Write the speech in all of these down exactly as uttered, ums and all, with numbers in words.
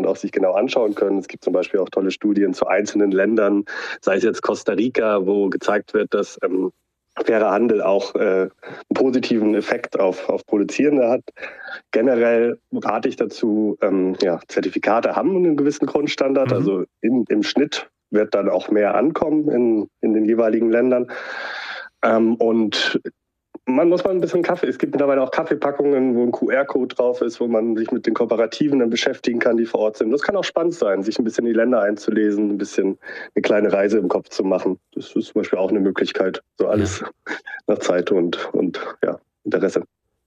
auch sich genau anschauen können. Es gibt zum Beispiel auch tolle Studien zu einzelnen Ländern, sei es jetzt Costa Rica, wo gezeigt wird, dass ähm, fairer Handel auch äh, einen positiven Effekt auf, auf Produzierende hat. Generell rate ich dazu, ähm, ja, Zertifikate haben einen gewissen Grundstandard, mhm. also in, im Schnitt wird dann auch mehr ankommen in, in den jeweiligen Ländern. Ähm, und man muss mal ein bisschen Kaffee. Es gibt mittlerweile auch Kaffeepackungen, wo ein Q R-Code drauf ist, wo man sich mit den Kooperativen dann beschäftigen kann, die vor Ort sind. Das kann auch spannend sein, sich ein bisschen in die Länder einzulesen, ein bisschen eine kleine Reise im Kopf zu machen. Das ist zum Beispiel auch eine Möglichkeit. So alles ja. nach Zeit und, und ja, Interesse.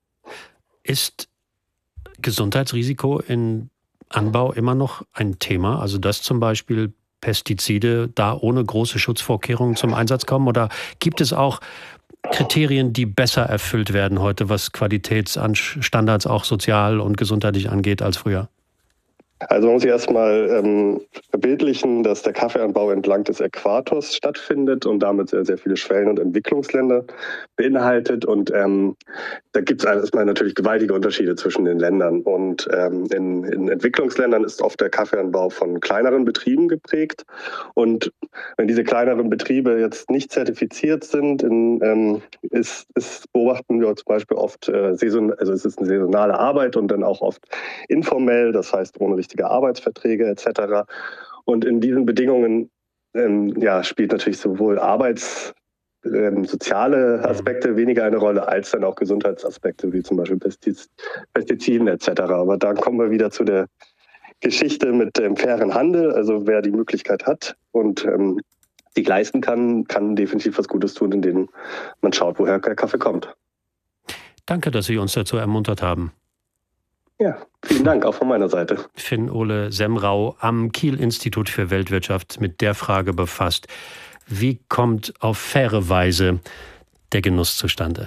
Ist Gesundheitsrisiko im Anbau immer noch ein Thema? Also dass zum Beispiel Pestizide da ohne große Schutzvorkehrungen zum Einsatz kommen? Oder gibt es auch Kriterien, die besser erfüllt werden heute, was Qualitätsstandards auch sozial und gesundheitlich angeht, als früher? Also man muss sich erstmal ähm, verbildlichen, dass der Kaffeeanbau entlang des Äquators stattfindet und damit sehr, sehr viele Schwellen- und Entwicklungsländer beinhaltet. Und ähm, da gibt es erstmal natürlich gewaltige Unterschiede zwischen den Ländern. Und ähm, in, in Entwicklungsländern ist oft der Kaffeeanbau von kleineren Betrieben geprägt. Und wenn diese kleineren Betriebe jetzt nicht zertifiziert sind, in, ähm, ist, ist, beobachten wir zum Beispiel oft, äh, saison, also es ist eine saisonale Arbeit und dann auch oft informell, das heißt ohne richtige Arbeitsverträge et cetera. Und in diesen Bedingungen ähm, ja, spielt natürlich sowohl Arbeits- ähm, soziale Aspekte weniger eine Rolle, als dann auch Gesundheitsaspekte, wie zum Beispiel Pestiz- Pestiziden et cetera. Aber dann kommen wir wieder zu der Geschichte mit dem fairen Handel. Also wer die Möglichkeit hat und ähm, die leisten kann, kann definitiv was Gutes tun, indem man schaut, woher der Kaffee kommt. Danke, dass Sie uns dazu ermuntert haben. Ja, vielen Dank, auch von meiner Seite. Finn-Ole Semrau am Kiel-Institut für Weltwirtschaft mit der Frage befasst, wie kommt auf faire Weise der Genuss zustande?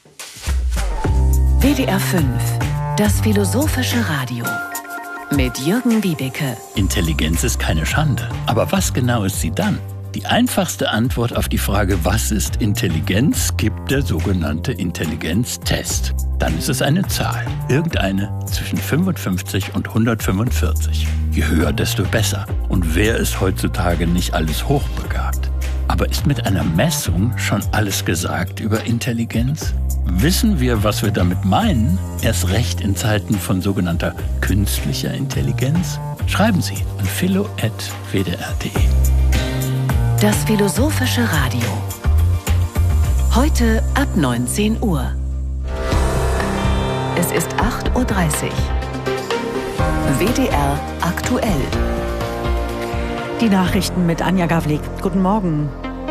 W D R fünf, das philosophische Radio mit Jürgen Wiebeke. Intelligenz ist keine Schande. Aber was genau ist sie dann? Die einfachste Antwort auf die Frage, was ist Intelligenz, gibt der sogenannte Intelligenztest. Dann ist es eine Zahl, irgendeine zwischen fünfundfünfzig und hundertfünfundvierzig. Je höher, desto besser. Und wer ist heutzutage nicht alles hochbegabt? Aber ist mit einer Messung schon alles gesagt über Intelligenz? Wissen wir, was wir damit meinen? Erst recht in Zeiten von sogenannter künstlicher Intelligenz? Schreiben Sie an philo at w d r punkt d e. Das philosophische Radio. Heute ab neunzehn Uhr. Es ist acht Uhr dreißig. W D R aktuell. Die Nachrichten mit Anja Gawlik. Guten Morgen.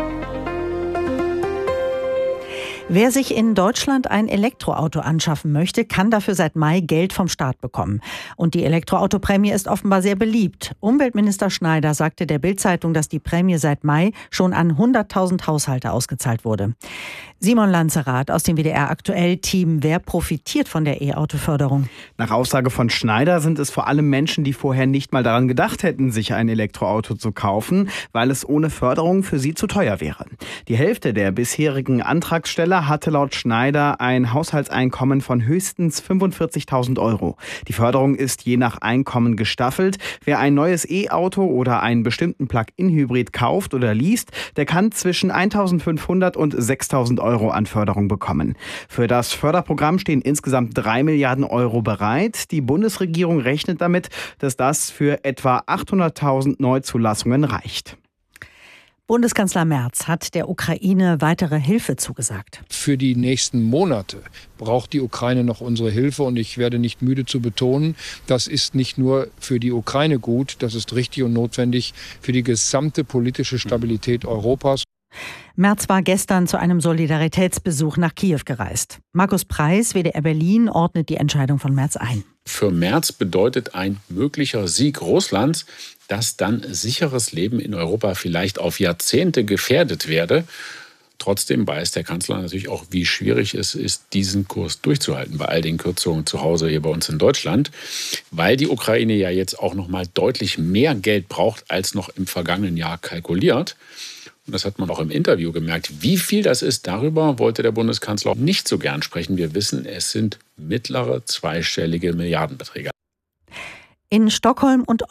Wer sich in Deutschland ein Elektroauto anschaffen möchte, kann dafür seit Mai Geld vom Staat bekommen. Und die Elektroautoprämie ist offenbar sehr beliebt. Umweltminister Schneider sagte der Bild-Zeitung, dass die Prämie seit Mai schon an hunderttausend Haushalte ausgezahlt wurde. Simon Lanzerath aus dem W D R Aktuell-Team. Wer profitiert von der E-Auto-Förderung? Nach Aussage von Schneider sind es vor allem Menschen, die vorher nicht mal daran gedacht hätten, sich ein Elektroauto zu kaufen, weil es ohne Förderung für sie zu teuer wäre. Die Hälfte der bisherigen Antragsteller hatte laut Schneider ein Haushaltseinkommen von höchstens fünfundvierzigtausend Euro. Die Förderung ist je nach Einkommen gestaffelt. Wer ein neues E-Auto oder einen bestimmten Plug-in-Hybrid kauft oder liest, der kann zwischen eintausendfünfhundert und sechstausend Euro an Förderung bekommen. Für das Förderprogramm stehen insgesamt drei Milliarden Euro bereit. Die Bundesregierung rechnet damit, dass das für etwa achthunderttausend Neuzulassungen reicht. Bundeskanzler Merz hat der Ukraine weitere Hilfe zugesagt. Für die nächsten Monate braucht die Ukraine noch unsere Hilfe. Und ich werde nicht müde zu betonen, das ist nicht nur für die Ukraine gut, das ist richtig und notwendig für die gesamte politische Stabilität Europas. Merz war gestern zu einem Solidaritätsbesuch nach Kiew gereist. Markus Preis, W D R Berlin, ordnet die Entscheidung von Merz ein. Für Merz bedeutet ein möglicher Sieg Russlands, dass dann sicheres Leben in Europa vielleicht auf Jahrzehnte gefährdet werde. Trotzdem weiß der Kanzler natürlich auch, wie schwierig es ist, diesen Kurs durchzuhalten bei all den Kürzungen zu Hause hier bei uns in Deutschland, weil die Ukraine ja jetzt auch noch mal deutlich mehr Geld braucht, als noch im vergangenen Jahr kalkuliert. Und das hat man auch im Interview gemerkt. Wie viel das ist, darüber wollte der Bundeskanzler nicht so gern sprechen. Wir wissen, es sind mittlere zweistellige Milliardenbeträge. In Stockholm und